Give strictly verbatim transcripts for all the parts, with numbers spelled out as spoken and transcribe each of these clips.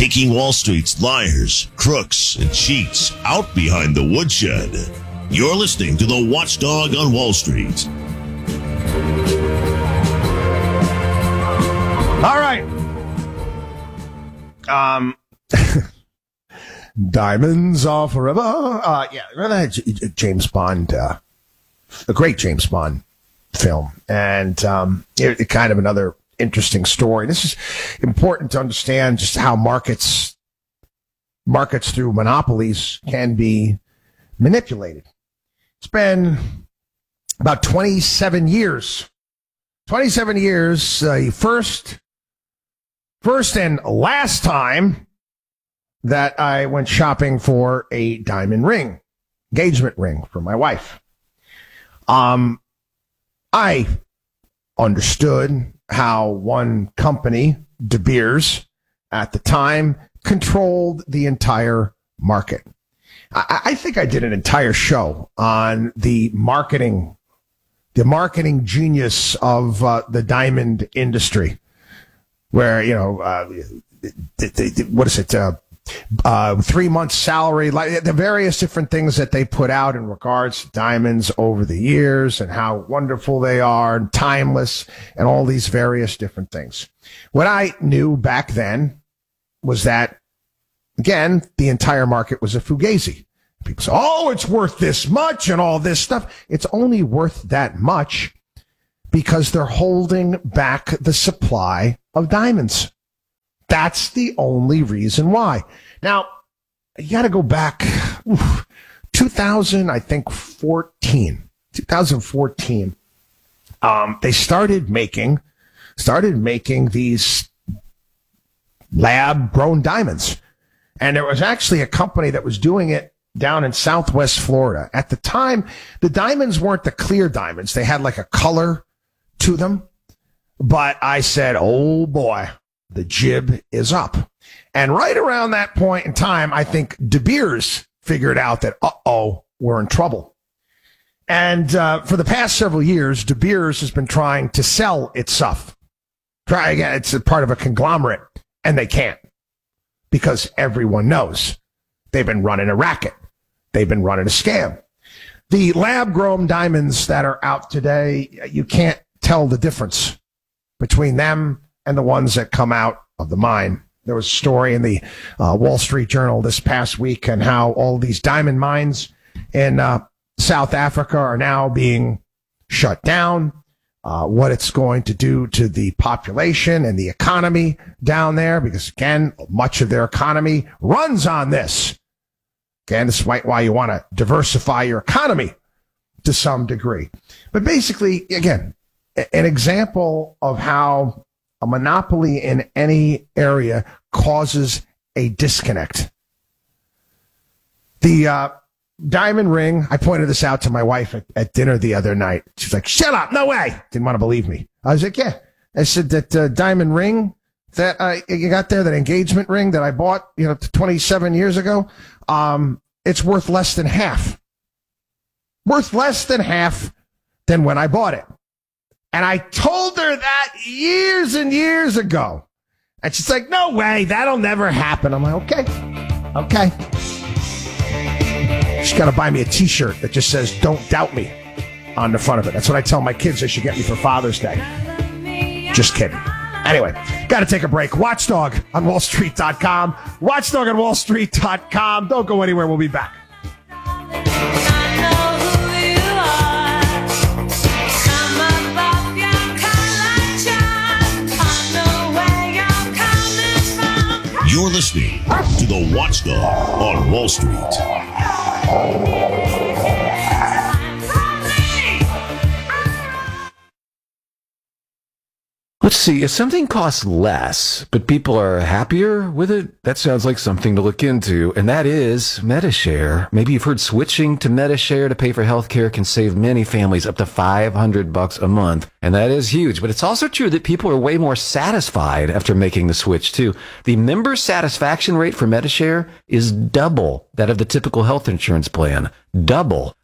taking Wall Street's liars, crooks, and cheats out behind the woodshed. You're listening to the Watchdog on Wall Street. All right. Um, Diamonds Are Forever. Uh, yeah, remember that James Bond, uh, a great James Bond film, and um, it, it kind of another interesting story. This is important to understand just how markets, markets through monopolies can be manipulated. It's been about twenty-seven years. twenty-seven years, uh, first, first and last time that I went shopping for a diamond ring, engagement ring for my wife. Um, I understood how one company, De Beers, at the time, controlled the entire market. I, I think I did an entire show on the marketing, the marketing genius of uh, the diamond industry, where, you know, uh, the, the, the, what is it, uh, uh, three months salary, like the various different things that they put out in regards to diamonds over the years and how wonderful they are and timeless and all these various different things. What I knew back then was that, again, the entire market was a fugazi. People say, oh, it's worth this much and all this stuff. It's only worth that much because they're holding back the supply of diamonds. That's the only reason why. Now, you got to go back, oof, two thousand, I think, fourteen, twenty fourteen. Um, they started making, started making these lab-grown diamonds. And there was actually a company that was doing it down in Southwest Florida. At the time, the diamonds weren't the clear diamonds. They had like a color to them. But I said, oh boy, the jib is up. And right around that point in time, I think De Beers figured out that, uh-oh, we're in trouble. And uh, for the past several years, De Beers has been trying to sell its stuff. Try again, it's a part of a conglomerate, and they can't because everyone knows they've been running a racket. They've been running a scam. The lab-grown diamonds that are out today, you can't tell the difference between them and the ones that come out of the mine. There was a story in the uh, Wall Street Journal this past week and how all these diamond mines in uh, South Africa are now being shut down, uh, what it's going to do to the population and the economy down there, because, again, much of their economy runs on this. Again, this is why you want to diversify your economy to some degree. But basically, again, an example of how a monopoly in any area causes a disconnect. The uh, diamond ring, I pointed this out to my wife at, at dinner the other night. She's like, shut up, no way. Didn't want to believe me. I was like, yeah. I said that uh, diamond ring that uh, you got there, that engagement ring that I bought, you know, twenty-seven years ago, um, it's worth less than half. Worth less than half than when I bought it. And I told her that years and years ago. And she's like, no way, that'll never happen. I'm like, okay, okay. She's got to buy me a T-shirt that just says, don't doubt me on the front of it. That's what I tell my kids they should get me for Father's Day. Just kidding. Anyway, got to take a break. Watchdog on Wall Street dot com. Watchdog on Wall Street dot com. Don't go anywhere. We'll be back. You're listening to the Watchdog on Wall Street. Let's see, if something costs less, but people are happier with it, that sounds like something to look into, and that is Medi-Share. Maybe you've heard switching to Medi-Share to pay for healthcare can save many families up to five hundred bucks a month, and that is huge. But it's also true that people are way more satisfied after making the switch, too. The member satisfaction rate for Medi-Share is double that of the typical health insurance plan. Double.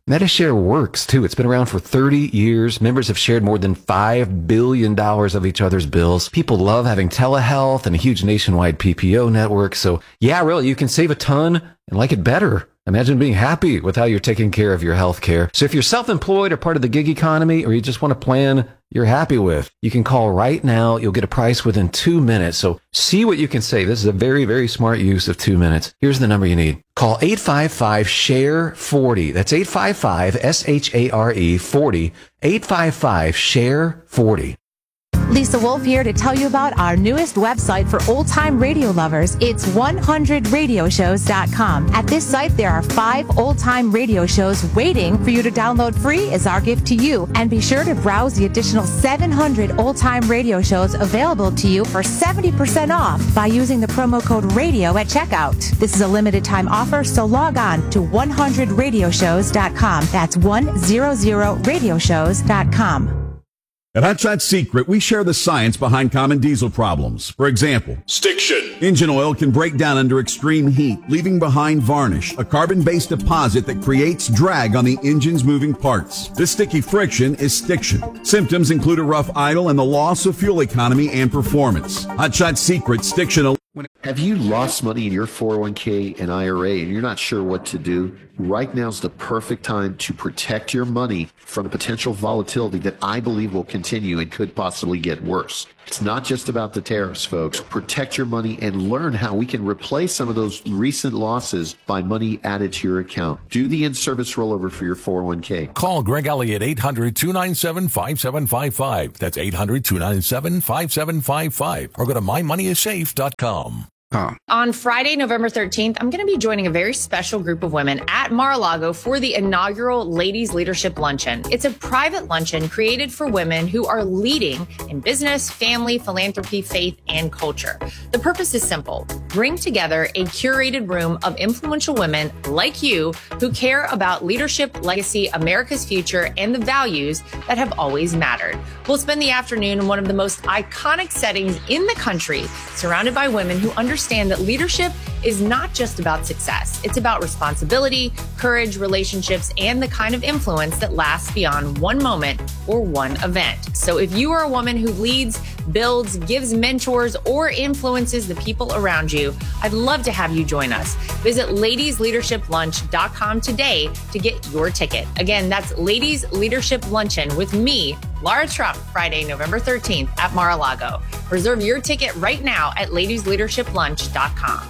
Medi-Share works, too. It's been around for thirty years. Members have shared more than five billion dollars of each other's bills. People love having telehealth and a huge nationwide P P O network. So, yeah, really, you can save a ton and like it better. Imagine being happy with how you're taking care of your health care. So if you're self-employed or part of the gig economy, or you just want a plan you're happy with, you can call right now. You'll get a price within two minutes. So see what you can save. This is a very, very smart use of two minutes. Here's the number you need. Call eight five five, S H A R E, forty. That's eight five five, S H A R E, forty. eight five five, S H A R E, forty. Lisa Wolf here to tell you about our newest website for old-time radio lovers. It's one hundred radio shows dot com. At this site, there are five old-time radio shows waiting for you to download free as our gift to you. And be sure to browse the additional seven hundred old-time radio shows available to you for seventy percent off by using the promo code RADIO at checkout. This is a limited-time offer, so log on to one hundred radio shows dot com. That's one hundred radio shows dot com. At Hot Shot Secret, we share the science behind common diesel problems. For example, Stiction. Engine oil can break down under extreme heat, leaving behind varnish, a carbon-based deposit that creates drag on the engine's moving parts. This sticky friction is stiction. Symptoms include a rough idle and the loss of fuel economy and performance. Hot Shot Secret, Stiction. Have you lost money in your four oh one k and I R A and you're not sure what to do? Right now is the perfect time to protect your money from the potential volatility that I believe will continue and could possibly get worse. It's not just about the tariffs, folks. Protect your money and learn how we can replace some of those recent losses by money added to your account. Do the in-service rollover for your four oh one k. Call Greg Elliott, eight hundred, two nine seven, five seven five five. That's eight hundred, two nine seven, five seven five five. Or go to my money is safe dot com. Huh. On Friday, November thirteenth, I'm going to be joining a very special group of women at Mar-a-Lago for the inaugural Ladies Leadership Luncheon. It's a private luncheon created for women who are leading in business, family, philanthropy, faith, and culture. The purpose is simple. Bring together a curated room of influential women like you who care about leadership, legacy, America's future, and the values that have always mattered. We'll spend the afternoon in one of the most iconic settings in the country, surrounded by women who understand Understand that leadership is not just about success. It's about responsibility, courage, relationships, and the kind of influence that lasts beyond one moment or one event. So if you are a woman who leads, builds, gives mentors, or influences the people around you, I'd love to have you join us. Visit ladies leadership lunch dot com today to get your ticket. Again, that's Ladies Leadership Luncheon with me, Laura Trump, Friday, November thirteenth at Mar-a-Lago. Reserve your ticket right now at ladies leadership lunch dot com.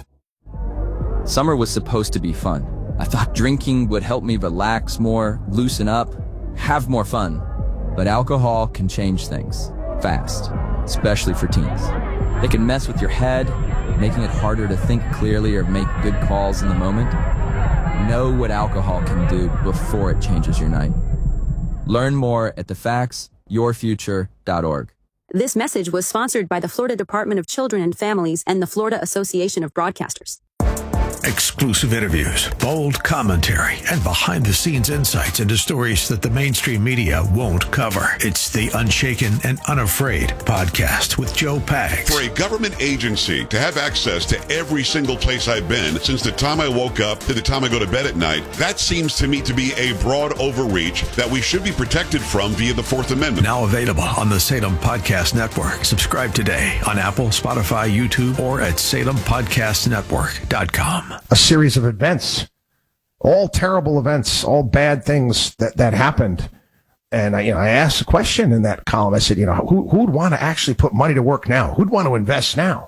Summer was supposed to be fun. I thought drinking would help me relax more, loosen up, have more fun. But alcohol can change things fast, especially for teens. They can mess with your head, making it harder to think clearly or make good calls in the moment. Know what alcohol can do before it changes your night. Learn more at the facts your future dot org. This message was sponsored by the Florida Department of Children and Families and the Florida Association of Broadcasters. Exclusive interviews, bold commentary, and behind-the-scenes insights into stories that the mainstream media won't cover. It's the Unshaken and Unafraid podcast with Joe Pags. For a government agency to have access to every single place I've been since the time I woke up to the time I go to bed at night, that seems to me to be a broad overreach that we should be protected from via the Fourth Amendment. Now available on the Salem Podcast Network. Subscribe today on Apple, Spotify, YouTube, or at salem podcast network dot com. A series of events, all terrible events, all bad things that, that happened. And I, you know, I asked a question in that column. I said, you know, who, who would want to actually put money to work now? Who'd want to invest now?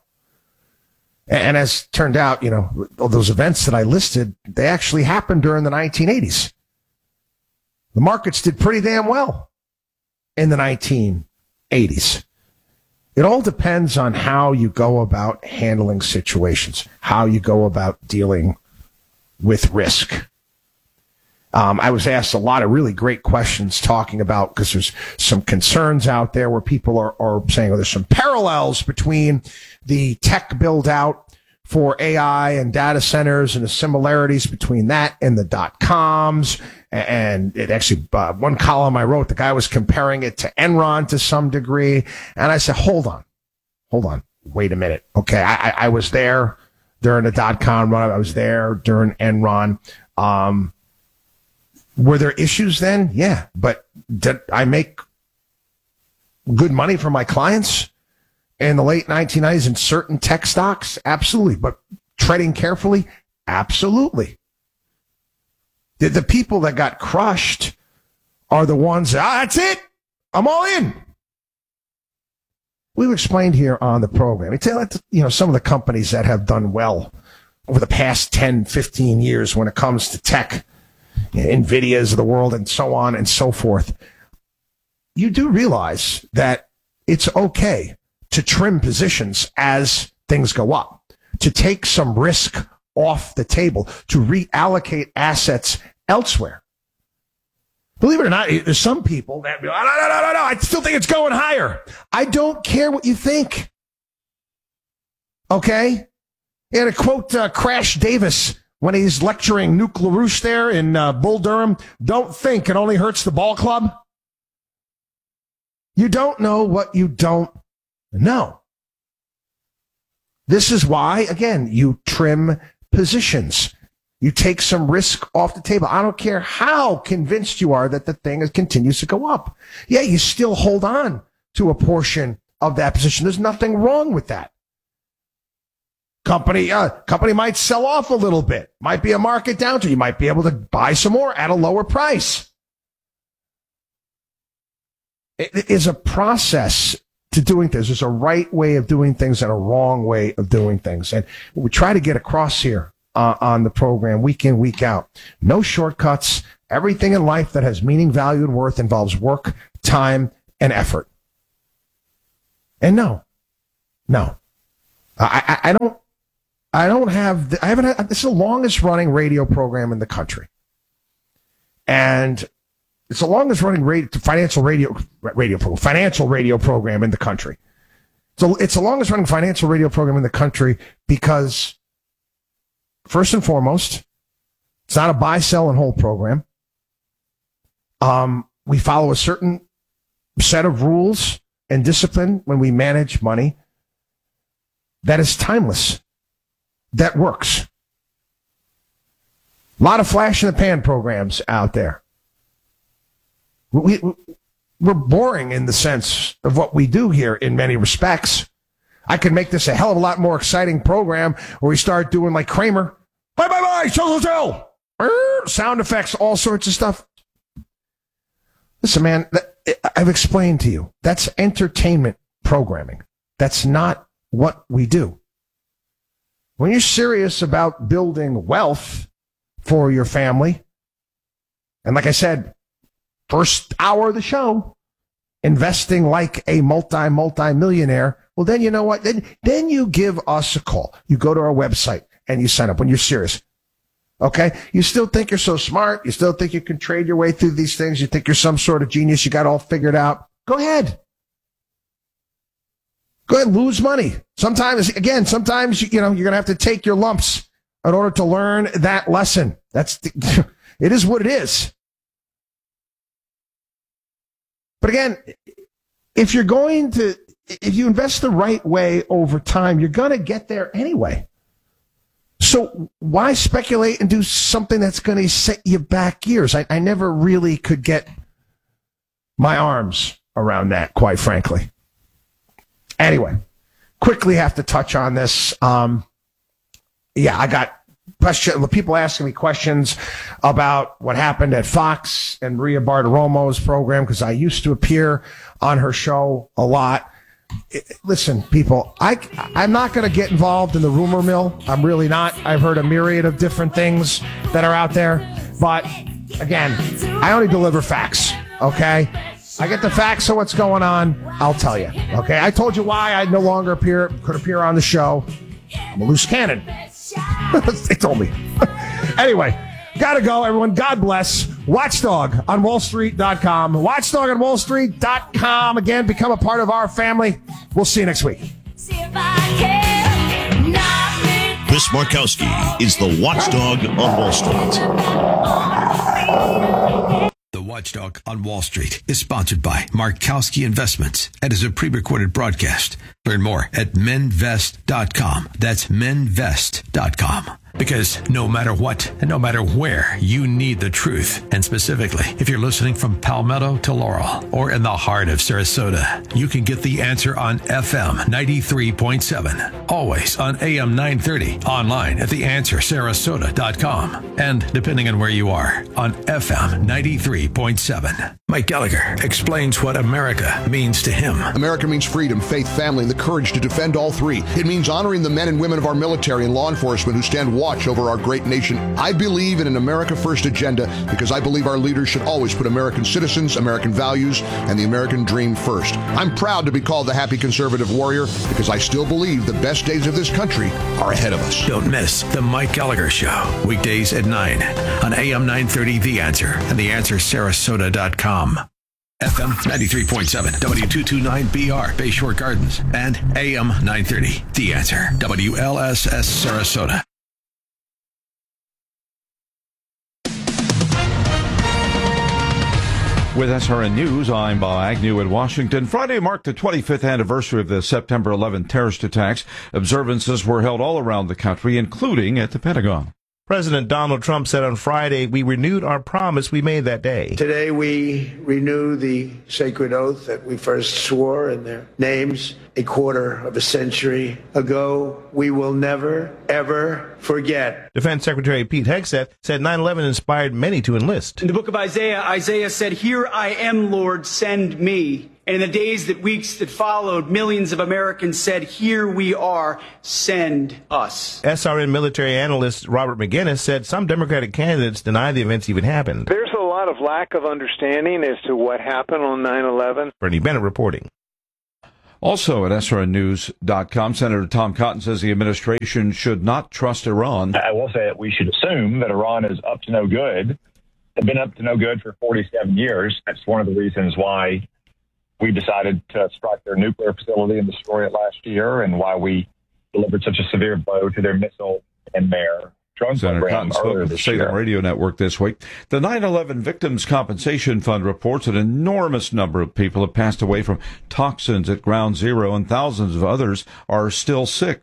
And as turned out, you know, those events that I listed, they actually happened during the nineteen eighties. The markets did pretty damn well in the nineteen eighties. It all depends on how you go about handling situations, how you go about dealing with risk. Um, I was asked a lot of really great questions talking about, because there's some concerns out there where people are, are saying, oh, there's some parallels between the tech build out for A I and data centers and the similarities between that and the dot-coms. And it actually, uh, one column I wrote, the guy was comparing it to Enron to some degree. And I said, hold on, hold on, wait a minute. Okay, I, I was there during the dot-com run. I was there during Enron. Um, Were there issues then? Yeah. But did I make good money for my clients in the late nineteen nineties in certain tech stocks? Absolutely. But treading carefully? Absolutely. The, the people that got crushed are the ones that, ah, that's it. I'm all in. We've explained here on the program. It's, you know, some of the companies that have done well over the past ten, fifteen years when it comes to tech, NVIDIAs of the world and so on and so forth. You do realize that it's okay to trim positions as things go up, to take some risk off the table, to reallocate assets elsewhere. Believe it or not, there's some people that be like, no, no, no, no, no, I still think it's going higher. I don't care what you think. Okay? And to quote uh, Crash Davis when he's lecturing Nuke LaRouche there in uh, Bull Durham, don't think it only hurts the ball club. You don't know what you don't know. This is why, again, you trim positions. You take some risk off the table. I don't care how convinced you are that the thing continues to go up. Yeah, you still hold on to a portion of that position. There's nothing wrong with that. Company, uh, company might sell off a little bit. Might be a market downturn. You might be able to buy some more at a lower price. It is a process to doing things. There's a right way of doing things and a wrong way of doing things. And we try to get across here uh, on the program week in, week out. No shortcuts. Everything in life that has meaning, value, and worth involves work, time, and effort. And no, no, I, I, I don't, I don't have, the, I haven't had, this is the longest running radio program in the country. And it's the longest running radio, financial radio, radio program, financial radio program in the country. So it's the longest running financial radio program in the country because, first and foremost, it's not a buy, sell, and hold program. Um, we follow a certain set of rules and discipline when we manage money that is timeless, that works. A lot of flash in the pan programs out there. We, we're boring in the sense of what we do here in many respects. I could make this a hell of a lot more exciting program where we start doing like Kramer. Bye, bye, bye, Shell Hotel. Sound effects, all sorts of stuff. Listen, man, I've explained to you. That's entertainment programming. That's not what we do. When you're serious about building wealth for your family, and like I said, first hour of the show, investing like a multi, multi-millionaire, well, then you know what? Then, then you give us a call. You go to our website and you sign up when you're serious. Okay? You still think you're so smart. You still think you can trade your way through these things. You think you're some sort of genius. You got it all figured out. Go ahead. Go ahead and lose money. Sometimes, again, sometimes, you know, you're going to have to take your lumps in order to learn that lesson. That's, the, it is what it is. But again, if you're going to, if you invest the right way over time, you're going to get there anyway. So why speculate and do something that's going to set you back years? I, I never really could get my arms around that, quite frankly. Anyway, quickly have to touch on this. Um, yeah, I got question, people asking me questions about what happened at Fox and Maria Bartiromo's program, because I used to appear on her show a lot. It, listen, people, I, I'm not going to get involved in the rumor mill. I'm really not. I've heard a myriad of different things that are out there. But, again, I only deliver facts, okay? I get the facts of what's going on. I'll tell you, okay? I told you why I no longer appear could appear on the show. I'm a loose cannon. They told me. Anyway, gotta go, everyone. God bless. Watchdog on wall street dot com. Watchdog on wall street dot com. Again, become a part of our family. We'll see you next week. Chris Markowski is the Watchdog on Wall Street. The Watchdog on Wall Street is sponsored by Markowski Investments and is a pre-recorded broadcast. Learn more at men vest dot com. That's men vest dot com. Because no matter what and no matter where, you need the truth. And specifically, if you're listening from Palmetto to Laurel or in the heart of Sarasota, you can get the answer on F M ninety-three point seven. Always on A M nine thirty. Online at the answer sarasota dot com. And depending on where you are, on F M ninety-three point seven. Mike Gallagher explains what America means to him. America means freedom, faith, family, and the courage to defend all three. It means honoring the men and women of our military and law enforcement who stand watch over our great nation. I believe in an America First agenda because I believe our leaders should always put American citizens, American values, and the American dream first. I'm proud to be called the happy conservative warrior because I still believe the best days of this country are ahead of us. Don't miss the Mike Gallagher Show, weekdays at nine on A M nine thirty The Answer and the answer sarasota dot com. F M ninety-three point seven, W two twenty-nine B R, Bayshore Gardens, and A M nine thirty The Answer, W L S S Sarasota. With S R N News, I'm Bob Agnew in Washington. Friday marked the twenty-fifth anniversary of the September eleventh terrorist attacks. Observances were held all around the country, including at the Pentagon. President Donald Trump said on Friday, we renewed our promise we made that day. Today we renew the sacred oath that we first swore in their names a quarter of a century ago. We will never, ever forget. Defense Secretary Pete Hegseth said nine eleven inspired many to enlist. In the book of Isaiah, Isaiah said, "Here I am, Lord, send me." And in the days that weeks that followed, millions of Americans said, "Here we are, send us." S R N military analyst Robert McGinnis said some Democratic candidates deny the events even happened. There's a lot of lack of understanding as to what happened on nine eleven. Bernie Bennett reporting. Also at S R N news dot com, Senator Tom Cotton says the administration should not trust Iran. I will say that we should assume that Iran is up to no good. They've been up to no good for forty-seven years. That's one of the reasons why we decided to strike their nuclear facility and destroy it last year, and why we delivered such a severe blow to their missile and their drone Senator program Cotton spoke earlier with the this Salem year. Radio Network this week. The nine eleven Victims Compensation Fund reports an enormous number of people have passed away from toxins at Ground Zero, and thousands of others are still sick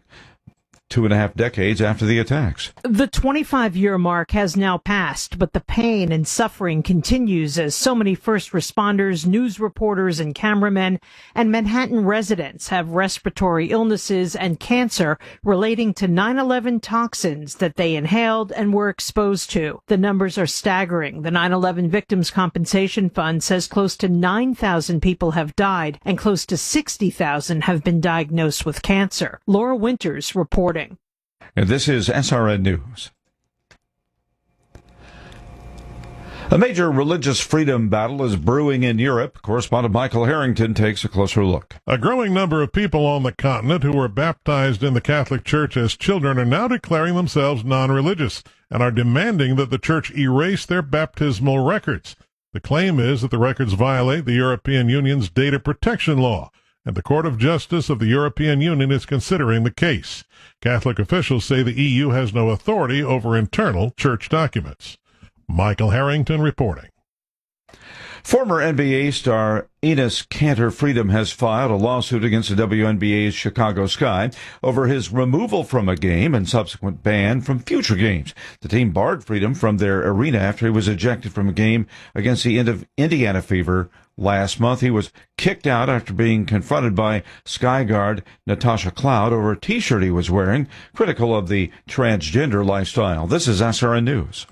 two and a half decades after the attacks. The twenty-five-year mark has now passed, but the pain and suffering continues as so many first responders, news reporters, and cameramen and Manhattan residents have respiratory illnesses and cancer relating to nine eleven toxins that they inhaled and were exposed to. The numbers are staggering. The nine eleven Victims Compensation Fund says close to nine thousand people have died and close to sixty thousand have been diagnosed with cancer. Laura Winters reporting. And this is S R N News. A major religious freedom battle is brewing in Europe. Correspondent Michael Harrington takes a closer look. A growing number of people on the continent who were baptized in the Catholic Church as children are now declaring themselves non-religious and are demanding that the Church erase their baptismal records. The claim is that the records violate the European Union's data protection law, and the Court of Justice of the European Union is considering the case. Catholic officials say the E U has no authority over internal church documents. Michael Harrington reporting. Former N B A star Enes Kanter Freedom has filed a lawsuit against the W N B A's Chicago Sky over his removal from a game and subsequent ban from future games. The team barred Freedom from their arena after he was ejected from a game against the Indiana Fever last month. He was kicked out after being confronted by Sky guard Natasha Cloud over a T-shirt he was wearing, critical of the transgender lifestyle. This is S R N News.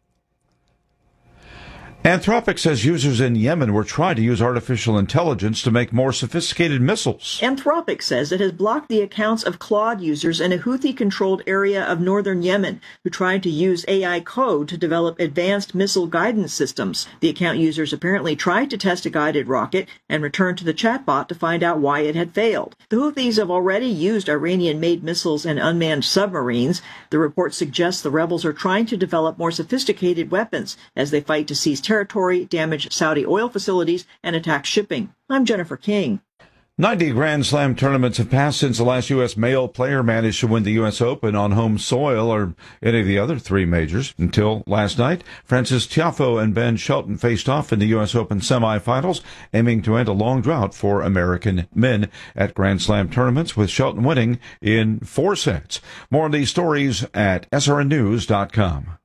Anthropic says users in Yemen were trying to use artificial intelligence to make more sophisticated missiles. Anthropic says it has blocked the accounts of Claude users in a Houthi-controlled area of northern Yemen who tried to use A I code to develop advanced missile guidance systems. The account users apparently tried to test a guided rocket and returned to the chatbot to find out why it had failed. The Houthis have already used Iranian-made missiles and unmanned submarines. The report suggests the rebels are trying to develop more sophisticated weapons as they fight to seize territory, damage Saudi oil facilities, and attack shipping. I'm Jennifer King. ninety Grand Slam tournaments have passed since the last U S male player managed to win the U S Open on home soil or any of the other three majors. Until last night, Francis Tiafoe and Ben Shelton faced off in the U S Open semifinals, aiming to end a long drought for American men at Grand Slam tournaments, with Shelton winning in four sets. More on these stories at S R N news dot com.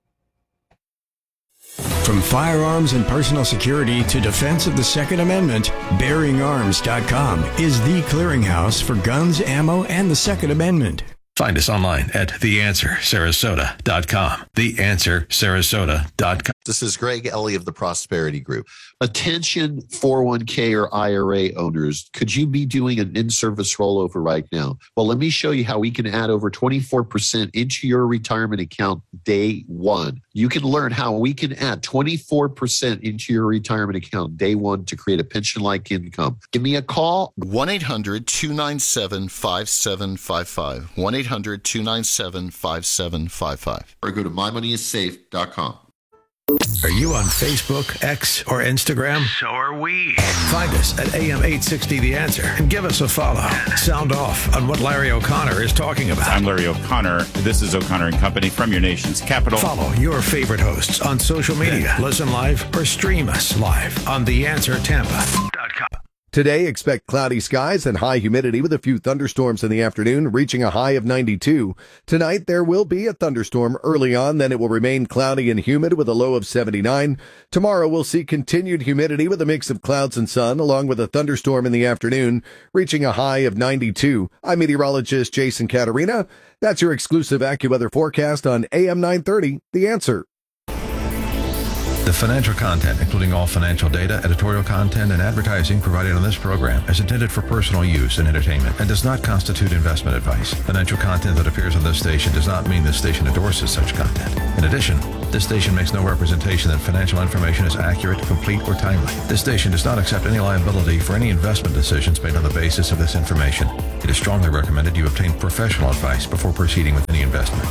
From firearms and personal security to defense of the Second Amendment, Bearing Arms dot com is the clearinghouse for guns, ammo, and the Second Amendment. Find us online at the answer sarasota dot com. the answer sarasota dot com. This is Greg Ellie of the Prosperity Group. Attention four oh one k or I R A owners, could you be doing an in-service rollover right now? Well, let me show you how we can add over twenty-four percent into your retirement account day one. You can learn how we can add twenty-four percent into your retirement account day one to create a pension-like income. Give me a call. one eight hundred two nine seven five seven five five. one eight hundred two nine seven five seven five five. Or go to my money is safe dot com. Are you on Facebook, X, or Instagram? So are we. Find us at A M eight sixty The Answer and give us a follow. Sound off on what Larry O'Connor is talking about. I'm Larry O'Connor. This is O'Connor and Company from your nation's capital. Follow your favorite hosts on social media. Listen live or stream us live on the answer tampa dot com. Today, expect cloudy skies and high humidity with a few thunderstorms in the afternoon, reaching a high of ninety-two. Tonight, there will be a thunderstorm early on, then it will remain cloudy and humid with a low of seventy-nine. Tomorrow, we'll see continued humidity with a mix of clouds and sun, along with a thunderstorm in the afternoon, reaching a high of ninety-two. I'm meteorologist Jason Caterina. That's your exclusive AccuWeather forecast on A M nine thirty, The Answer. The financial content, including all financial data, editorial content, and advertising provided on this program, is intended for personal use and entertainment and does not constitute investment advice. Financial content that appears on this station does not mean this station endorses such content. In addition, this station makes no representation that financial information is accurate, complete, or timely. This station does not accept any liability for any investment decisions made on the basis of this information. It is strongly recommended you obtain professional advice before proceeding with any investment.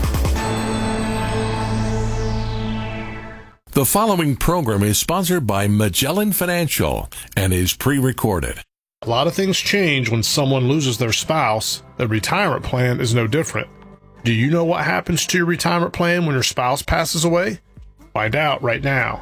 The following program is sponsored by Magellan Financial and is pre-recorded. A lot of things change when someone loses their spouse. The retirement plan is no different. Do you know what happens to your retirement plan when your spouse passes away? Find out right now.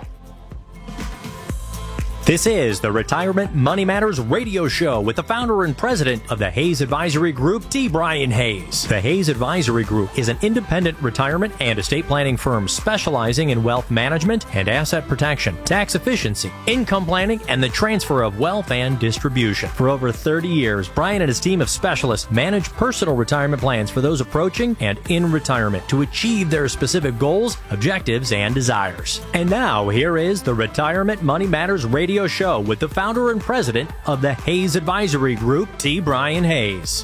This is the Retirement Money Matters radio show with the founder and president of the Hayes Advisory Group, T. Brian Hayes. The Hayes Advisory Group is an independent retirement and estate planning firm specializing in wealth management and asset protection, tax efficiency, income planning, and the transfer of wealth and distribution. For over thirty years, Brian and his team of specialists manage personal retirement plans for those approaching and in retirement to achieve their specific goals, objectives, and desires. And now, here is the Retirement Money Matters radio show with the founder and president of the Hayes Advisory Group, T. Brian Hayes.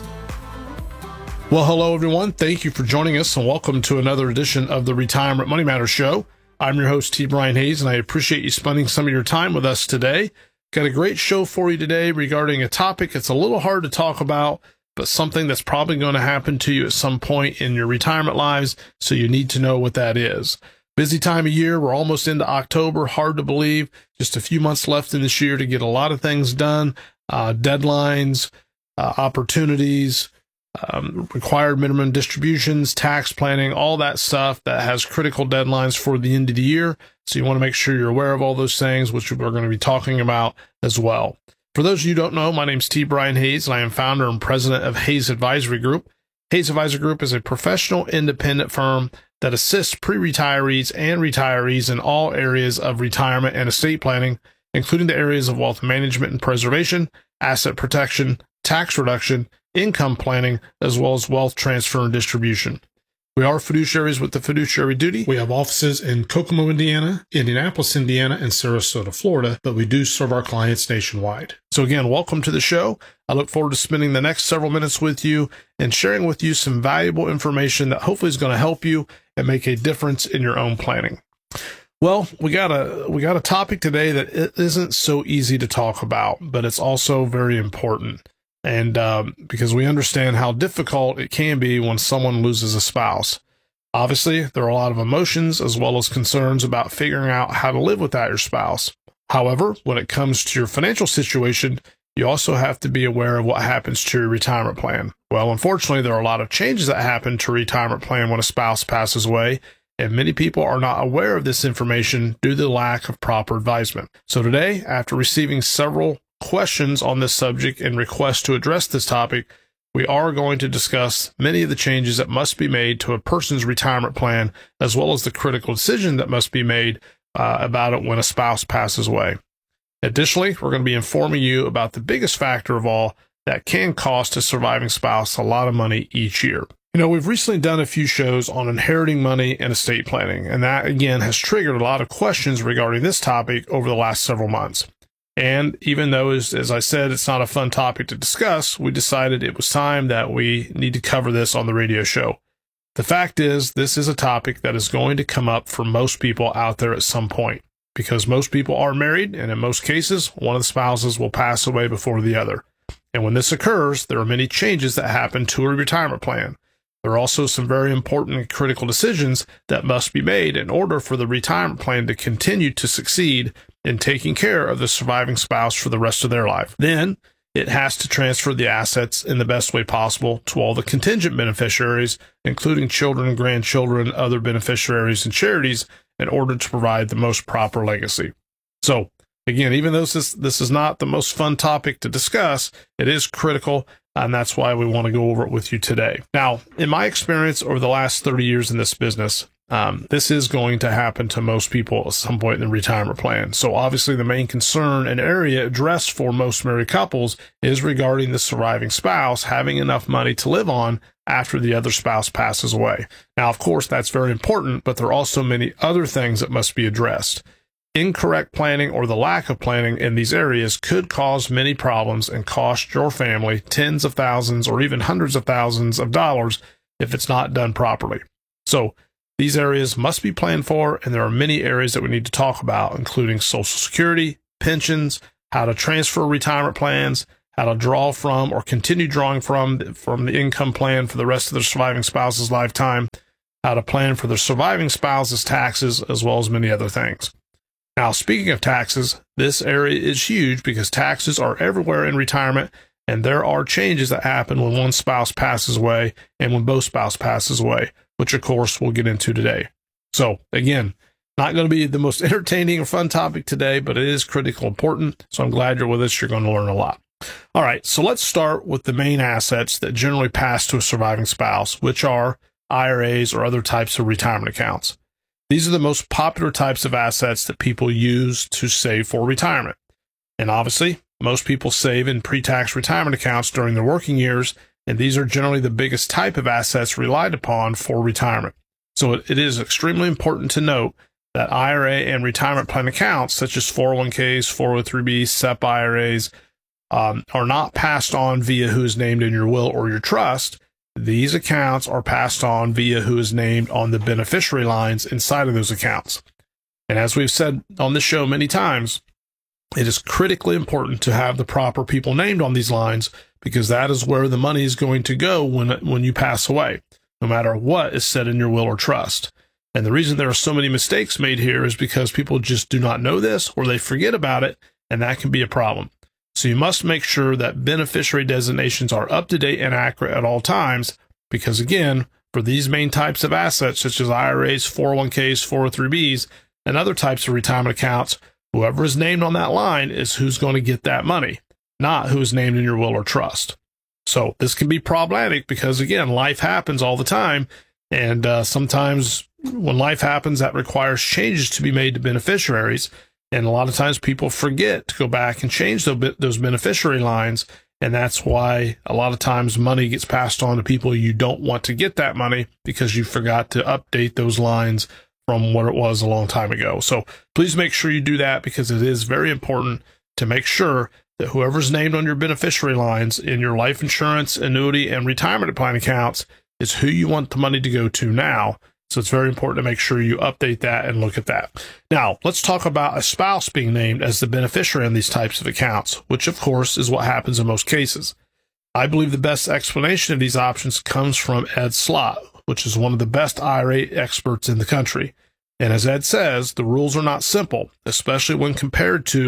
Well, hello, everyone. Thank you for joining us, and welcome to another edition of the Retirement Money Matters show. I'm your host, T. Brian Hayes, and I appreciate you spending some of your time with us today. Got a great show for you today regarding a topic that's a little hard to talk about, but something that's probably going to happen to you at some point in your retirement lives, so you need to know what that is. Busy time of year. We're almost into October. Hard to believe. Just a few months left in this year to get a lot of things done. Uh, deadlines, uh, opportunities, um, required minimum distributions, tax planning, all that stuff that has critical deadlines for the end of the year. So you want to make sure you're aware of all those things, which we're going to be talking about as well. For those of you who don't know, my name's T. Brian Hayes, and I am founder and president of Hayes Advisory Group. Hayes Advisory Group is a professional independent firm that assists pre-retirees and retirees in all areas of retirement and estate planning, including the areas of wealth management and preservation, asset protection, tax reduction, income planning, as well as wealth transfer and distribution. We are fiduciaries with the fiduciary duty. We have offices in Kokomo, Indiana, Indianapolis, Indiana, and Sarasota, Florida, but we do serve our clients nationwide. So again, welcome to the show. I look forward to spending the next several minutes with you and sharing with you some valuable information that hopefully is going to help you and make a difference in your own planning. Well, we got a we got a topic today that it isn't so easy to talk about, but it's also very important. And um, because we understand how difficult it can be when someone loses a spouse. Obviously, there are a lot of emotions as well as concerns about figuring out how to live without your spouse. However, when it comes to your financial situation, you also have to be aware of what happens to your retirement plan. Well, unfortunately, there are a lot of changes that happen to a retirement plan when a spouse passes away, and many people are not aware of this information due to the lack of proper advisement. So today, after receiving several questions on this subject and requests to address this topic, we are going to discuss many of the changes that must be made to a person's retirement plan, as well as the critical decision that must be made uh, about it when a spouse passes away. Additionally, we're going to be informing you about the biggest factor of all that can cost a surviving spouse a lot of money each year. You know, we've recently done a few shows on inheriting money and estate planning, and that, again, has triggered a lot of questions regarding this topic over the last several months. And even though, as, as I said, it's not a fun topic to discuss, we decided it was time that we need to cover this on the radio show. The fact is, this is a topic that is going to come up for most people out there at some point, because most people are married, and in most cases, one of the spouses will pass away before the other. And when this occurs, there are many changes that happen to a retirement plan. There are also some very important and critical decisions that must be made in order for the retirement plan to continue to succeed in taking care of the surviving spouse for the rest of their life. Then, it has to transfer the assets in the best way possible to all the contingent beneficiaries, including children and grandchildren, other beneficiaries, and charities, in order to provide the most proper legacy. So, again, even though this is, this is not the most fun topic to discuss, it is critical, and that's why we want to go over it with you today. Now, in my experience over the last thirty years in this business, um, this is going to happen to most people at some point in the retirement plan. So obviously the main concern and area addressed for most married couples is regarding the surviving spouse having enough money to live on after the other spouse passes away. Now, of course, that's very important, but there are also many other things that must be addressed. Incorrect planning or the lack of planning in these areas could cause many problems and cost your family tens of thousands or even hundreds of thousands of dollars if it's not done properly. So these areas must be planned for, and there are many areas that we need to talk about, including Social Security, pensions, how to transfer retirement plans, how to draw from or continue drawing from, from the income plan for the rest of the surviving spouse's lifetime, how to plan for the surviving spouse's taxes, as well as many other things. Now, speaking of taxes, this area is huge because taxes are everywhere in retirement, and there are changes that happen when one spouse passes away and when both spouses passes away, which, of course, we'll get into today. So, again, not going to be the most entertaining or fun topic today, but it is critical important, so I'm glad you're with us. You're going to learn a lot. All right, so let's start with the main assets that generally pass to a surviving spouse, which are I R As or other types of retirement accounts. These are the most popular types of assets that people use to save for retirement. And obviously, most people save in pre-tax retirement accounts during their working years, and these are generally the biggest type of assets relied upon for retirement. So it is extremely important to note that I R A and retirement plan accounts, such as four oh one Ks, four oh three Bs, S E P I R As, um, are not passed on via who is named in your will or your trust. These accounts are passed on via who is named on the beneficiary lines inside of those accounts. And as we've said on this show many times, it is critically important to have the proper people named on these lines, because that is where the money is going to go when, when you pass away, no matter what is said in your will or trust. And the reason there are so many mistakes made here is because people just do not know this, or they forget about it, and that can be a problem. So you must make sure that beneficiary designations are up to date and accurate at all times, because again, for these main types of assets, such as I R As, four oh one Ks, four oh three Bs, and other types of retirement accounts, whoever is named on that line is who's going to get that money, not who is named in your will or trust. So this can be problematic because, again, life happens all the time, and uh, sometimes when life happens, that requires changes to be made to beneficiaries. And a lot of times people forget to go back and change those beneficiary lines. And that's why a lot of times money gets passed on to people you don't want to get that money, because you forgot to update those lines from what it was a long time ago. So please make sure you do that, because it is very important to make sure that whoever's named on your beneficiary lines in your life insurance, annuity, and retirement plan accounts is who you want the money to go to now. So it's very important to make sure you update that and look at that. Now, let's talk about a spouse being named as the beneficiary in these types of accounts, which of course is what happens in most cases. I believe the best explanation of these options comes from Ed Slott, which is one of the best I R A experts in the country. And as Ed says, the rules are not simple, especially when compared to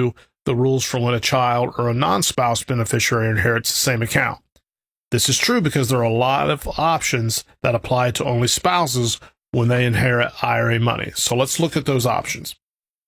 the rules for when a child or a non-spouse beneficiary inherits the same account. This is true because there are a lot of options that apply to only spouses when they inherit I R A money. So let's look at those options.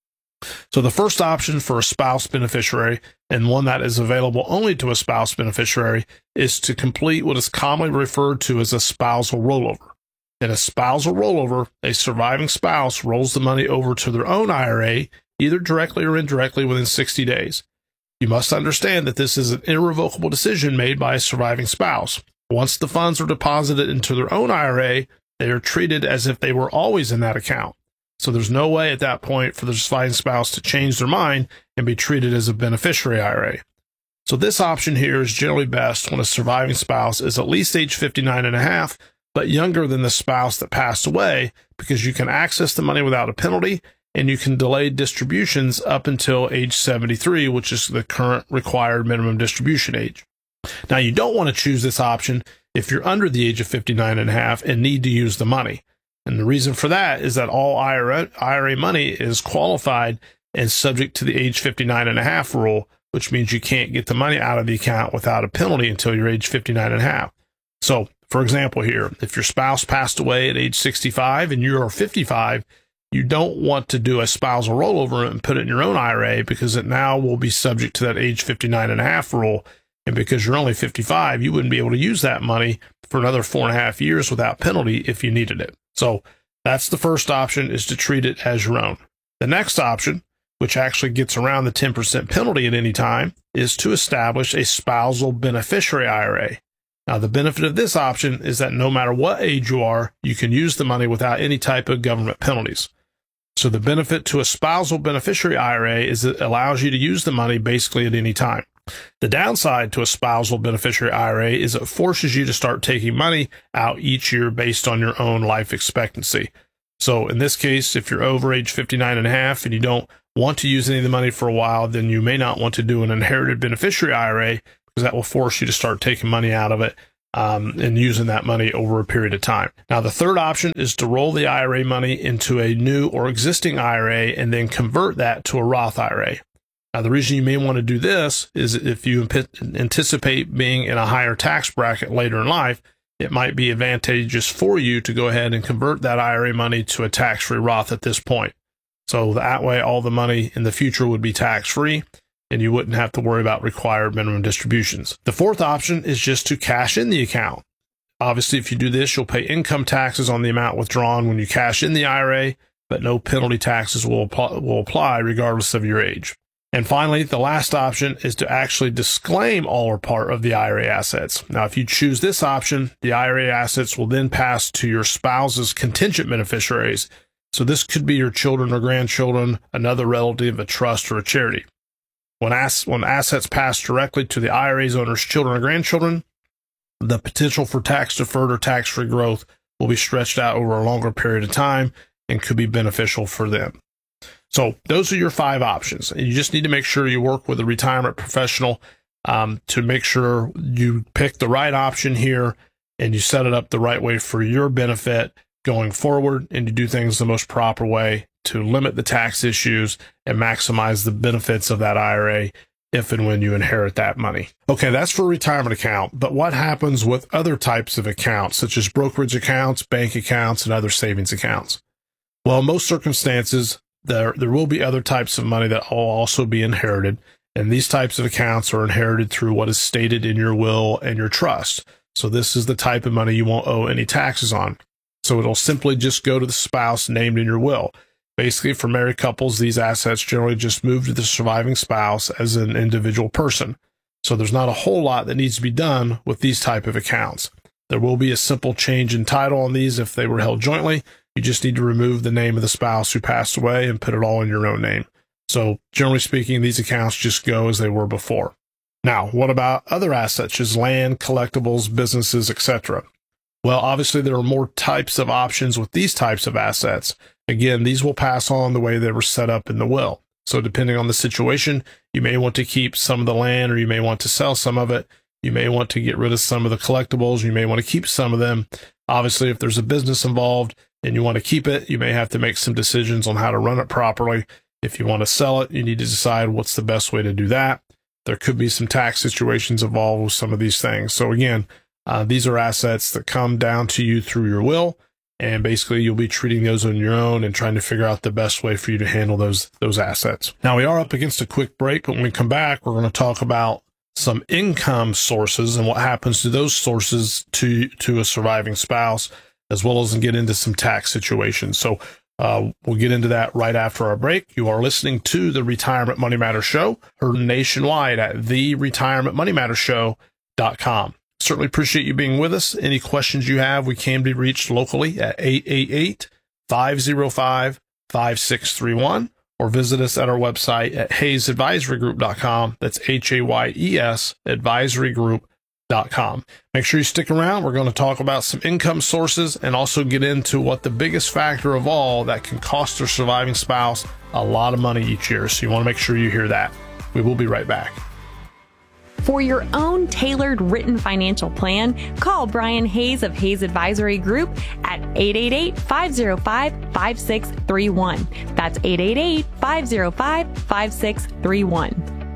So the first option for a spouse beneficiary, and one that is available only to a spouse beneficiary, is to complete what is commonly referred to as a spousal rollover. In a spousal rollover, a surviving spouse rolls the money over to their own I R A, either directly or indirectly, within sixty days. You must understand that this is an irrevocable decision made by a surviving spouse. Once the funds are deposited into their own I R A, they are treated as if they were always in that account. So there's no way at that point for the surviving spouse to change their mind and be treated as a beneficiary I R A. So this option here is generally best when a surviving spouse is at least age fifty-nine and a half, but younger than the spouse that passed away, because you can access the money without a penalty, and you can delay distributions up until age seventy-three, which is the current required minimum distribution age. Now, you don't want to choose this option if you're under the age of fifty-nine and a half and need to use the money. And the reason for that is that all I R A money is qualified and subject to the age fifty-nine and a half rule, which means you can't get the money out of the account without a penalty until you're age fifty-nine and a half. So, for example here, if your spouse passed away at age sixty-five and you are fifty-five, you don't want to do a spousal rollover and put it in your own I R A, because it now will be subject to that age fifty-nine and a half rule. And because you're only fifty-five, you wouldn't be able to use that money for another four and a half years without penalty if you needed it. So that's the first option, is to treat it as your own. The next option, which actually gets around the ten percent penalty at any time, is to establish a spousal beneficiary I R A. Now, the benefit of this option is that no matter what age you are, you can use the money without any type of government penalties. So the benefit to a spousal beneficiary I R A is it allows you to use the money basically at any time. The downside to a spousal beneficiary I R A is it forces you to start taking money out each year based on your own life expectancy. So in this case, if you're over age fifty-nine and a half and you don't want to use any of the money for a while, then you may not want to do an inherited beneficiary I R A, because that will force you to start taking money out of it um, and using that money over a period of time. Now, the third option is to roll the I R A money into a new or existing I R A and then convert that to a Roth I R A. Now, the reason you may want to do this is if you anticipate being in a higher tax bracket later in life, it might be advantageous for you to go ahead and convert that I R A money to a tax-free Roth at this point. So that way, all the money in the future would be tax-free, and you wouldn't have to worry about required minimum distributions. The fourth option is just to cash in the account. Obviously, if you do this, you'll pay income taxes on the amount withdrawn when you cash in the I R A, but no penalty taxes will apply, will apply regardless of your age. And finally, the last option is to actually disclaim all or part of the I R A assets. Now, if you choose this option, the I R A assets will then pass to your spouse's contingent beneficiaries. So this could be your children or grandchildren, another relative, a trust, or a charity. When, ass- when assets pass directly to the I R A's owner's children or grandchildren, the potential for tax-deferred or tax-free growth will be stretched out over a longer period of time and could be beneficial for them. So those are your five options. You just need to make sure you work with a retirement professional um, to make sure you pick the right option here and you set it up the right way for your benefit going forward, and you do things the most proper way to limit the tax issues and maximize the benefits of that I R A if and when you inherit that money. Okay, that's for a retirement account, but what happens with other types of accounts, such as brokerage accounts, bank accounts, and other savings accounts? Well, in most circumstances, There, there will be other types of money that will also be inherited, and these types of accounts are inherited through what is stated in your will and your trust. So this is the type of money you won't owe any taxes on. So it'll simply just go to the spouse named in your will. Basically, for married couples, these assets generally just move to the surviving spouse as an individual person. So there's not a whole lot that needs to be done with these type of accounts. There will be a simple change in title on these if they were held jointly. You just need to remove the name of the spouse who passed away and put it all in your own name. So generally speaking, these accounts just go as they were before. Now, what about other assets, such as land, collectibles, businesses, et cetera? Well, obviously, there are more types of options with these types of assets. Again, these will pass on the way they were set up in the will. So depending on the situation, you may want to keep some of the land, or you may want to sell some of it. You may want to get rid of some of the collectibles. You may want to keep some of them. Obviously, if there's a business involved and you want to keep it, you may have to make some decisions on how to run it properly. If you want to sell it, you need to decide what's the best way to do that. There could be some tax situations involved with some of these things. So again, uh, these are assets that come down to you through your will, and basically you'll be treating those on your own and trying to figure out the best way for you to handle those those assets. Now, we are up against a quick break, but when we come back, we're going to talk about some income sources and what happens to those sources to to a surviving spouse, as well as get into some tax situations. So Uh, we'll get into that right after our break. You are listening to the Retirement Money Matters Show, heard nationwide at the retirement money matters show dot com. Certainly appreciate you being with us. Any questions you have, we can be reached locally at eight eight eight, five oh five, five six three one, or visit us at our website at hayes advisory group dot com. That's H A Y E S advisory group dot com. Make sure you stick around. We're going to talk about some income sources and also get into what the biggest factor of all that can cost their surviving spouse a lot of money each year. So you want to make sure you hear that. We will be right back. For your own tailored written financial plan, call Brian Hayes of Hayes Advisory Group at eight eight eight, five oh five, five six three one. That's eight eight eight, five oh five, five six three one.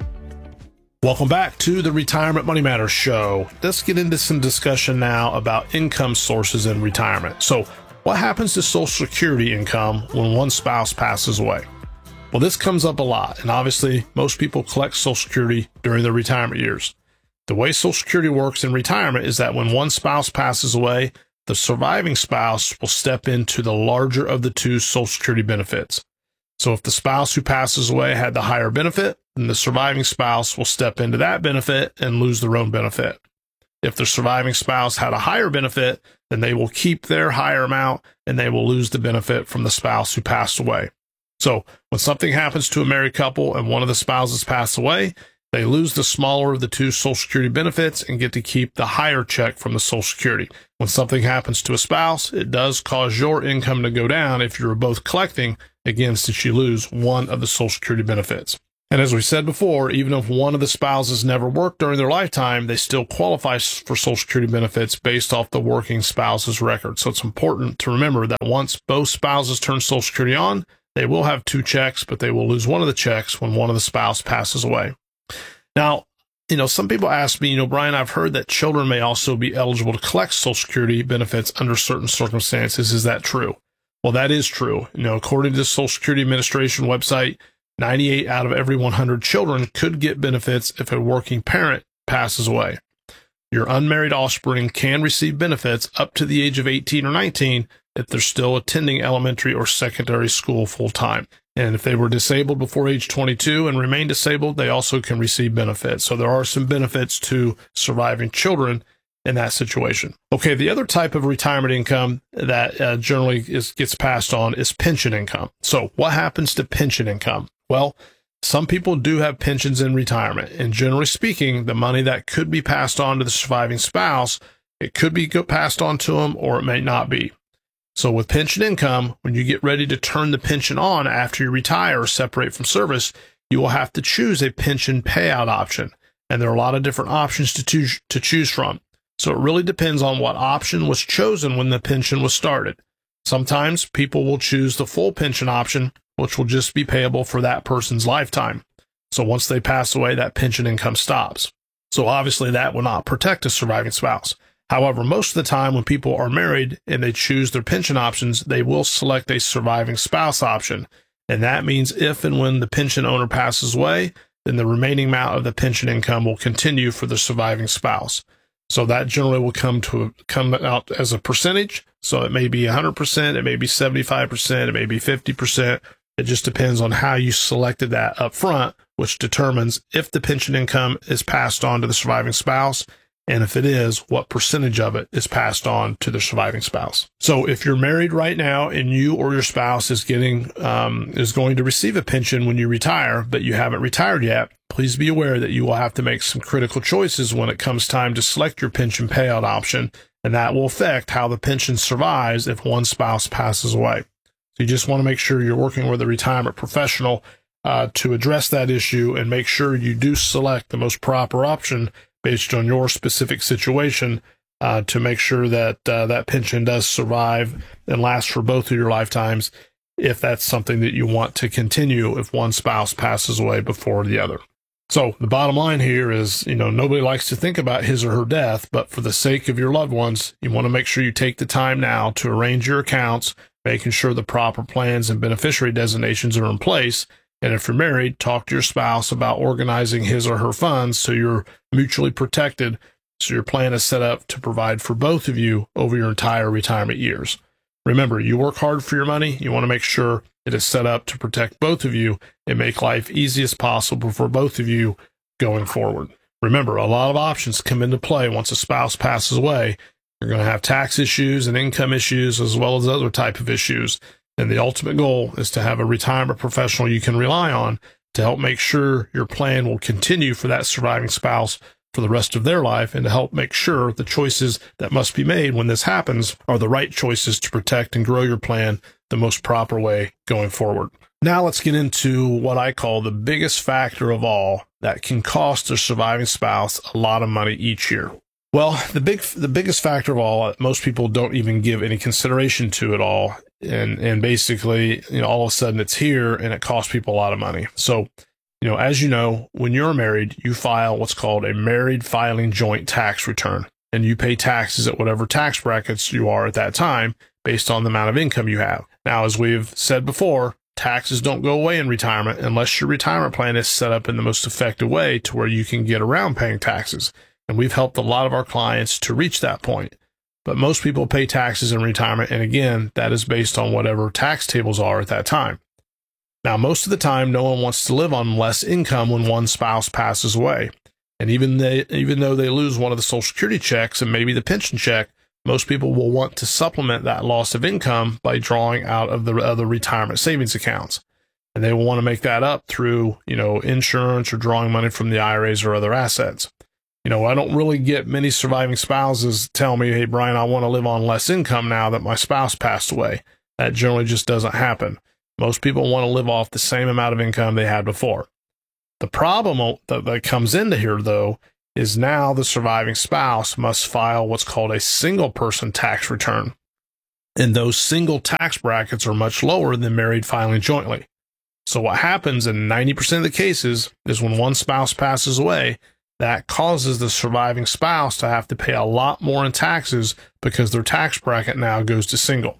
Welcome back to the Retirement Money Matters Show. Let's get into some discussion now about income sources in retirement. So, what happens to Social Security income when one spouse passes away? Well, this comes up a lot, and obviously, most people collect Social Security during their retirement years. The way Social Security works in retirement is that when one spouse passes away, the surviving spouse will step into the larger of the two Social Security benefits. So if the spouse who passes away had the higher benefit, then the surviving spouse will step into that benefit and lose their own benefit. If the surviving spouse had a higher benefit, then they will keep their higher amount and they will lose the benefit from the spouse who passed away. So when something happens to a married couple and one of the spouses passes away, they lose the smaller of the two Social Security benefits and get to keep the higher check from the Social Security. When something happens to a spouse, it does cause your income to go down if you're both collecting, again, since you lose one of the Social Security benefits. And as we said before, even if one of the spouses never worked during their lifetime, they still qualify for Social Security benefits based off the working spouse's record. So it's important to remember that once both spouses turn Social Security on, they will have two checks, but they will lose one of the checks when one of the spouse passes away. Now, you know, some people ask me, you know, Brian, I've heard that children may also be eligible to collect Social Security benefits under certain circumstances. Is that true? Well, that is true. You know, according to the Social Security Administration website, ninety-eight out of every one hundred children could get benefits if a working parent passes away. Your unmarried offspring can receive benefits up to the age of eighteen or nineteen if they're still attending elementary or secondary school full-time. And if they were disabled before age twenty-two and remain disabled, they also can receive benefits. So there are some benefits to surviving children in that situation. Okay, the other type of retirement income that uh, generally is, gets passed on is pension income. So what happens to pension income? Well, some people do have pensions in retirement, and generally speaking, the money that could be passed on to the surviving spouse, it could be passed on to them or it may not be. So with pension income, when you get ready to turn the pension on after you retire or separate from service, you will have to choose a pension payout option. And there are a lot of different options to choose, to choose from. So it really depends on what option was chosen when the pension was started. Sometimes people will choose the full pension option, which will just be payable for that person's lifetime. So once they pass away, that pension income stops. So obviously that will not protect a surviving spouse. However, most of the time when people are married and they choose their pension options, they will select a surviving spouse option. And that means if and when the pension owner passes away, then the remaining amount of the pension income will continue for the surviving spouse. So that generally will come to come out as a percentage. So it may be one hundred percent, it may be seventy-five percent, it may be fifty percent. It just depends on how you selected that up front, which determines if the pension income is passed on to the surviving spouse, and if it is, what percentage of it is passed on to the surviving spouse. So if you're married right now and you or your spouse is getting um, is going to receive a pension when you retire, but you haven't retired yet, please be aware that you will have to make some critical choices when it comes time to select your pension payout option, and that will affect how the pension survives if one spouse passes away. So you just want to make sure you're working with a retirement professional uh, to address that issue and make sure you do select the most proper option based on your specific situation uh, to make sure that uh, that pension does survive and last for both of your lifetimes if that's something that you want to continue if one spouse passes away before the other. So the bottom line here is, you know, nobody likes to think about his or her death, but for the sake of your loved ones, you want to make sure you take the time now to arrange your accounts, making sure the proper plans and beneficiary designations are in place. And if you're married, talk to your spouse about organizing his or her funds so you're mutually protected, so your plan is set up to provide for both of you over your entire retirement years. Remember, you work hard for your money. You want to make sure it is set up to protect both of you and make life easy as possible for both of you going forward. Remember, a lot of options come into play once a spouse passes away. You're going to have tax issues and income issues as well as other type of issues. And the ultimate goal is to have a retirement professional you can rely on to help make sure your plan will continue for that surviving spouse for the rest of their life, and to help make sure the choices that must be made when this happens are the right choices to protect and grow your plan the most proper way going forward. Now let's get into what I call the biggest factor of all that can cost a surviving spouse a lot of money each year. Well, the big, the biggest factor of all, most people don't even give any consideration to at all. And, and basically, you know, all of a sudden it's here and it costs people a lot of money. So, you know, as you know, when you're married, you file what's called a married filing joint tax return, and you pay taxes at whatever tax brackets you are at that time based on the amount of income you have. Now, as we've said before, taxes don't go away in retirement unless your retirement plan is set up in the most effective way to where you can get around paying taxes. And we've helped a lot of our clients to reach that point. But most people pay taxes in retirement, and again, that is based on whatever tax tables are at that time. Now, most of the time, no one wants to live on less income when one spouse passes away. And even they, even though they lose one of the Social Security checks and maybe the pension check, most people will want to supplement that loss of income by drawing out of the other retirement savings accounts. And they will want to make that up through, you know, insurance or drawing money from the I R As or other assets. You know, I don't really get many surviving spouses tell me, hey, Brian, I want to live on less income now that my spouse passed away. That generally just doesn't happen. Most people want to live off the same amount of income they had before. The problem that, that comes into here, though, is now the surviving spouse must file what's called a single-person tax return. And those single tax brackets are much lower than married filing jointly. So what happens in ninety percent of the cases is when one spouse passes away, that causes the surviving spouse to have to pay a lot more in taxes because their tax bracket now goes to single.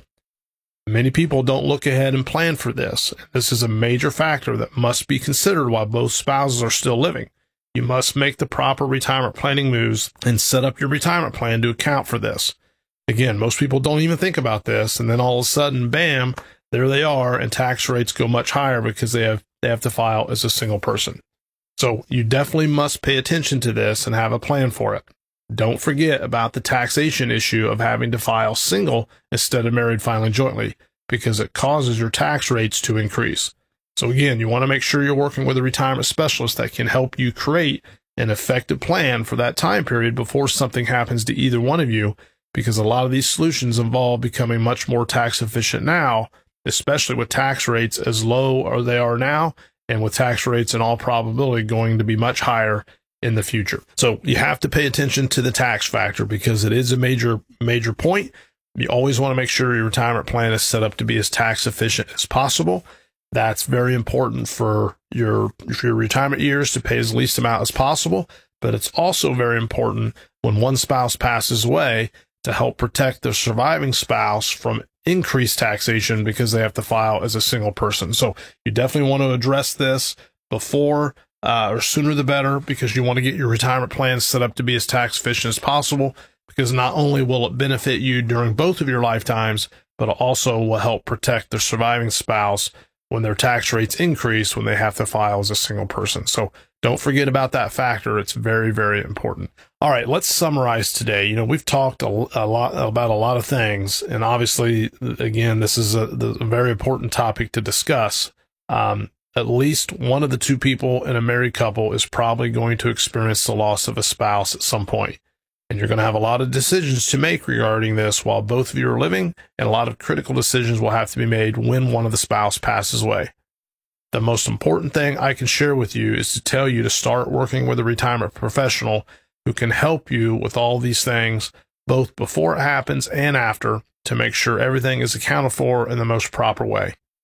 Many people don't look ahead and plan for this. This is a major factor that must be considered while both spouses are still living. You must make the proper retirement planning moves and set up your retirement plan to account for this. Again, most people don't even think about this, and then all of a sudden, bam, there they are, and tax rates go much higher because they have they have to file as a single person. So you definitely must pay attention to this and have a plan for it. Don't forget about the taxation issue of having to file single instead of married filing jointly, because it causes your tax rates to increase. So again, you want to make sure you're working with a retirement specialist that can help you create an effective plan for that time period before something happens to either one of you, because a lot of these solutions involve becoming much more tax efficient now, especially with tax rates as low as they are now, and with tax rates in all probability going to be much higher in the future. So you have to pay attention to the tax factor because it is a major, major point. You always want to make sure your retirement plan is set up to be as tax efficient as possible. That's very important for your, for your retirement years to pay as least amount as possible. But it's also very important when one spouse passes away to help protect the surviving spouse from increased taxation because they have to file as a single person. So you definitely want to address this before Uh, or sooner the better, because you want to get your retirement plan set up to be as tax efficient as possible, because not only will it benefit you during both of your lifetimes, but it also will help protect the surviving spouse when their tax rates increase when they have to file as a single person. So don't forget about that factor. It's very, very important. All right, let's summarize today. You know, we've talked a, a lot about a lot of things, and obviously, again, this is a, a very important topic to discuss. Um, At least one of the two people in a married couple is probably going to experience the loss of a spouse at some point. And you're going to have a lot of decisions to make regarding this while both of you are living, and a lot of critical decisions will have to be made when one of the spouse passes away. The most important thing I can share with you is to tell you to start working with a retirement professional who can help you with all these things, both before it happens and after, to make sure everything is accounted for in the most proper way.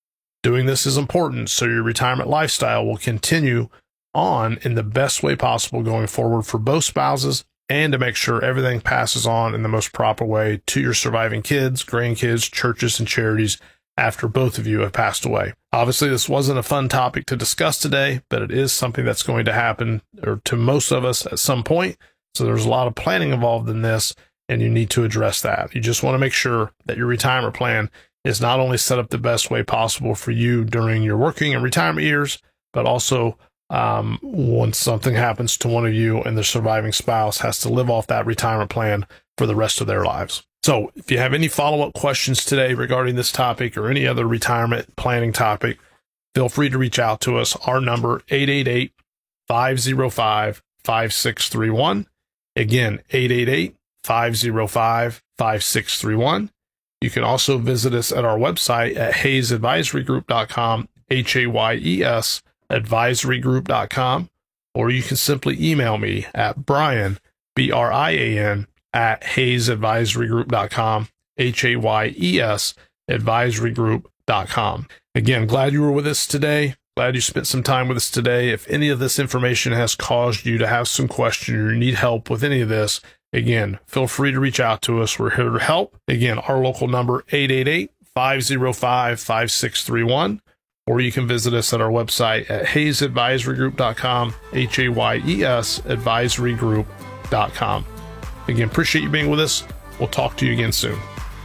Doing this is important so your retirement lifestyle will continue on in the best way possible going forward for both spouses, and to make sure everything passes on in the most proper way to your surviving kids, grandkids, churches, and charities after both of you have passed away. Obviously, this wasn't a fun topic to discuss today, but it is something that's going to happen or to most of us at some point. So there's a lot of planning involved in this, and you need to address that. You just want to make sure that your retirement plan is not only set up the best way possible for you during your working and retirement years, but also um, when something happens to one of you and the surviving spouse has to live off that retirement plan for the rest of their lives. So if you have any follow-up questions today regarding this topic or any other retirement planning topic, feel free to reach out to us. Our number, eight eight eight, five oh five, five six three one. Again, eight eight eight, five oh five, five six three one. You can also visit us at our website at hayes advisory group dot com, H A Y E S, advisory group dot com, or you can simply email me at Brian, B R I A N, at hayes advisory group dot com, H A Y E S, advisory group dot com. Again, glad you were with us today. Glad you spent some time with us today. If any of this information has caused you to have some questions or you need help with any of this, again, feel free to reach out to us. We're here to help. Again, our local number, eight eight eight, five oh five, five six three one. Or you can visit us at our website at hayes advisory group dot com, H A Y E S, advisory group dot com. Again, appreciate you being with us. We'll talk to you again soon.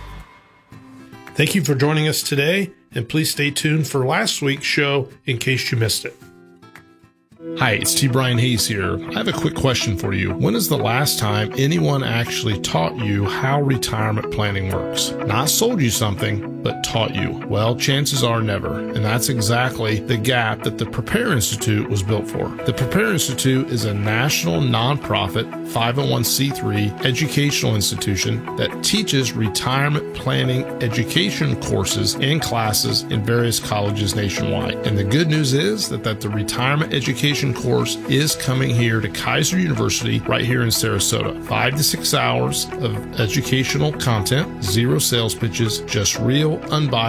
Thank you for joining us today, and please stay tuned for last week's show in case you missed it. Hi, it's T. Brian Hayes here. I have a quick question for you. When is the last time anyone actually taught you how retirement planning works? Not sold you something, but taught you. Well, chances are never. And that's exactly the gap that the Prepare Institute was built for. The Prepare Institute is a national nonprofit five oh one c three educational institution that teaches retirement planning education courses and classes in various colleges nationwide. And the good news is that, that the retirement education course is coming here to Kaiser University right here in Sarasota. Five to six hours of educational content, zero sales pitches, just real, unbiased